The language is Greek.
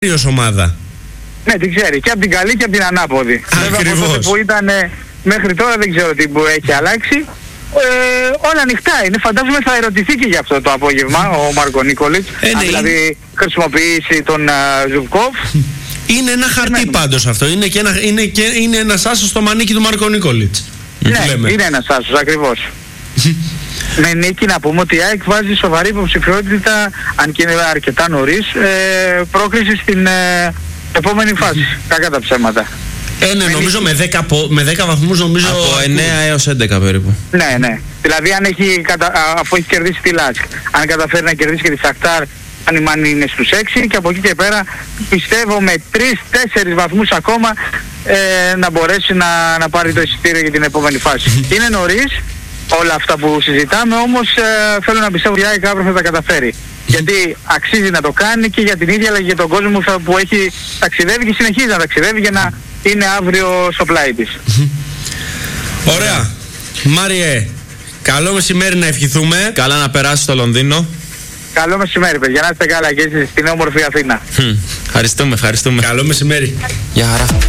ως ομάδα. Ναι, την ξέρει και από την καλή και από την ανάποδη. Ακριβώς. Βέβαια, από τότε που ήταν μέχρι τώρα δεν ξέρω τι που έχει αλλάξει. Όλα ανοιχτά είναι. Φαντάζομαι θα ερωτηθεί και για αυτό το απόγευμα ο Μάρκο Νίκολιτς. Ναι, δηλαδή χρησιμοποιήσει τον Ζουβκόφ. Είναι ένα χαρτί πάντως αυτό. Είναι ένας άσος στο μανίκι του Μάρκο Νίκολιτς. Ναι, είναι ένας άσος ακριβώς. Με νίκη να πούμε ότι η ΑΕΚ βάζει σοβαρή υποψηφιότητα, αν και είναι αρκετά νωρίς, πρόκριση στην επόμενη φάση. Κακά τα ψέματα. Ναι, νομίζω με 10 βαθμούς νομίζω. Από 9 έως 11 περίπου. Ναι. Δηλαδή αφού έχει κερδίσει τη Λάσκ, αν καταφέρει να κερδίσει και τη Σακτάρ, αν είναι στους 6 και από εκεί και πέρα πιστεύω με 3-4 βαθμούς ακόμα να μπορέσει να πάρει το εισιτήριο για την επόμενη φάση. Είναι νωρίς όλα αυτά που συζητάμε, όμως θέλω να πιστεύω ότι η ΑΕΚ αύριο θα τα καταφέρει. Γιατί αξίζει να το κάνει και για την ίδια αλλά και για τον κόσμο που έχει ταξιδεύει και συνεχίζει να ταξιδεύει για να είναι αύριο στο πλάι της. Ωραία. Μάριε, καλό μεσημέρι να ευχηθούμε. Καλά να περάσει στο Λονδίνο. Καλό μεσημέρι, παιδιά. Να είστε καλά και εσείς στην όμορφη Αθήνα. Ευχαριστούμε. Καλό μεσημέρι. Γεια χαρά.